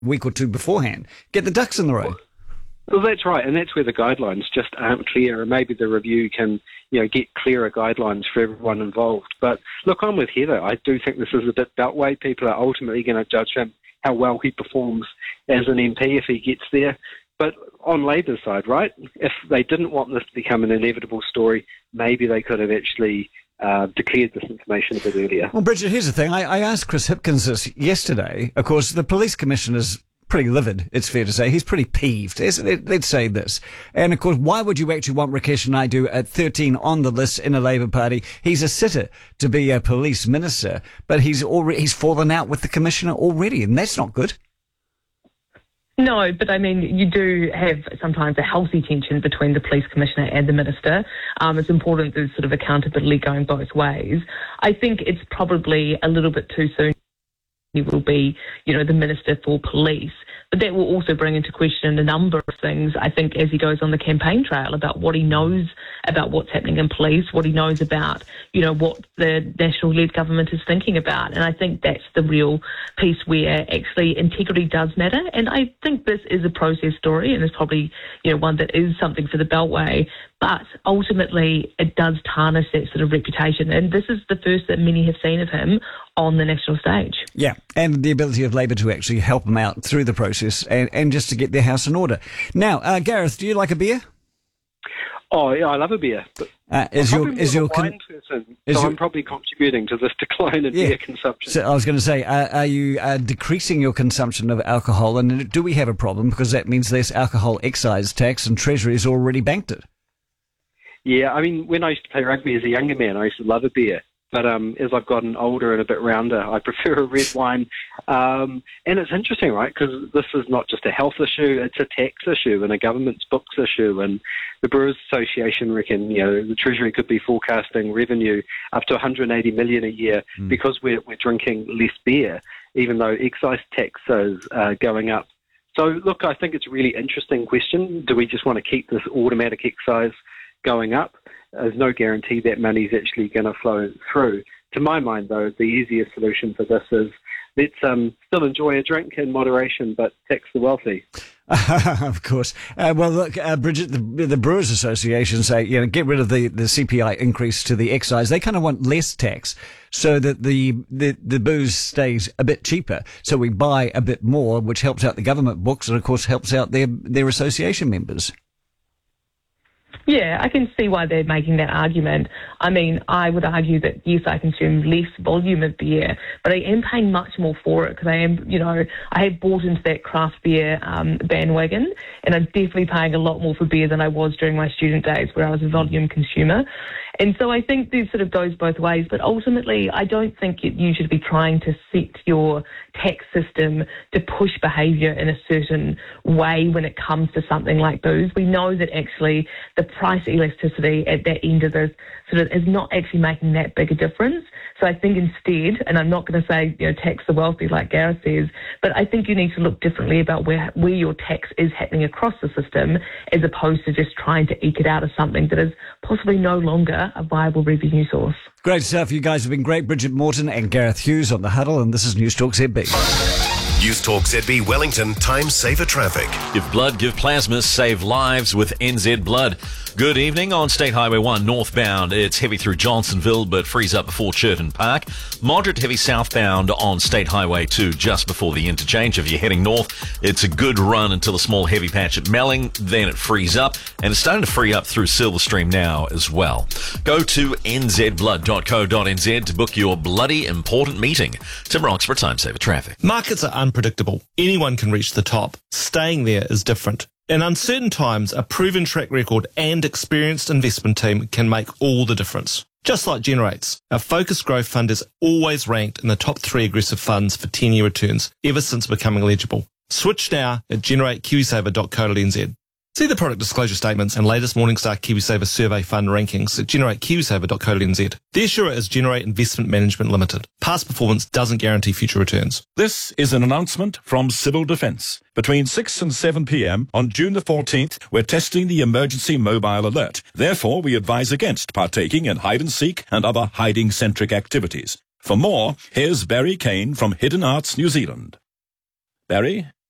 week or two beforehand. Get the ducks in the row. Well, that's right, and that's where the guidelines just aren't clear, and maybe the review can, get clearer guidelines for everyone involved. But look, I'm with Heather. I do think this is a bit beltway. People are ultimately going to judge him how well he performs as an MP if he gets there. But on Labour's side, right, if they didn't want this to become an inevitable story, maybe they could have actually declared this information a bit earlier. Well, Bridget, here's the thing. I asked Chris Hipkins this yesterday. Of course, the police commissioner's pretty livid, it's fair to say. He's pretty peeved. Let's say this. And, of course, why would you actually want Rakesh Naidu at 13 on the list in a Labour Party? He's a sitter to be a police minister, but he's fallen out with the commissioner already, and that's not good. No, but I mean, you do have sometimes a healthy tension between the police commissioner and the minister. It's important there's sort of accountability going both ways. I think it's probably a little bit too soon. He will be, the Minister for Police. But that will also bring into question a number of things, I think, as he goes on the campaign trail about what he knows about what's happening in police, what he knows about, what the national-led government is thinking about. And I think that's the real piece where actually integrity does matter. And I think this is a process story and it's probably, one that is something for the Beltway. But ultimately, it does tarnish that sort of reputation. And this is the first that many have seen of him on the national stage. Yeah, and the ability of Labour to actually help him out through the process and just to get their house in order. Now, Gareth, do you like a beer? Oh, yeah, I love a beer. I'm probably contributing to this decline in beer consumption. So I was going to say, are you decreasing your consumption of alcohol? And do we have a problem? Because that means less alcohol excise tax and Treasury has already banked it. Yeah, I mean, when I used to play rugby as a younger man, I used to love a beer. But as I've gotten older and a bit rounder, I prefer a red wine. And it's interesting, right, because this is not just a health issue, it's a tax issue and a government's books issue. And the Brewers Association reckon, the Treasury could be forecasting revenue up to $180 million a year because we're drinking less beer, even though excise taxes are going up. So, look, I think it's a really interesting question. Do we just want to keep this automatic excise going up? There's no guarantee that money's actually going to flow through. To my mind, though, the easiest solution for this is let's still enjoy a drink in moderation, but tax the wealthy. Of course. Well, look, Bridget, the Brewers Association say, get rid of the CPI increase to the excise. They kind of want less tax so that the booze stays a bit cheaper. So we buy a bit more, which helps out the government books and, of course, helps out their association members. Yeah, I can see why they're making that argument. I mean, I would argue that, yes, I consume less volume of beer, but I am paying much more for it because I am, I have bought into that craft beer bandwagon, and I'm definitely paying a lot more for beer than I was during my student days where I was a volume consumer. And so I think this sort of goes both ways, but ultimately I don't think you should be trying to set your tax system to push behaviour in a certain way when it comes to something like booze. We know that actually the price elasticity at that end of this sort of is not actually making that big a difference. So I think instead, and I'm not going to say, tax the wealthy like Gareth says, but I think you need to look differently about where your tax is happening across the system as opposed to just trying to eke it out of something that is possibly no longer a viable revenue source. Great stuff. You guys have been great. Bridget Morton and Gareth Hughes on The Huddle, and this is News Talk ZB. News Talk ZB Wellington Time Saver Traffic. Give blood, give plasma, save lives with NZ Blood. Good evening on State Highway 1 northbound. It's heavy through Johnsonville but frees up before Churton Park. Moderate heavy southbound on State Highway 2 just before the interchange. If you're heading north, it's a good run until a small heavy patch at Melling. Then it frees up and it's starting to free up through Silverstream now as well. Go to nzblood.co.nz to book your bloody important meeting. Tim Roxburgh, Time Saver Traffic. Markets are unpredictable. Anyone can reach the top. Staying there is different. In uncertain times, a proven track record and experienced investment team can make all the difference. Just like Generates, our focused growth fund is always ranked in the top 3 aggressive funds for 10-year returns ever since becoming eligible. Switch now at generatekiwisaver.co.nz. See the product disclosure statements and latest Morningstar KiwiSaver survey fund rankings at generatekiwisaver.co.nz. The issuer is Generate Investment Management Limited. Past performance doesn't guarantee future returns. This is an announcement from Civil Defence. Between 6 and 7 p.m. on June the 14th, we're testing the emergency mobile alert. Therefore, we advise against partaking in hide-and-seek and other hiding-centric activities. For more, here's Barry Kane from Hidden Arts New Zealand. Barry?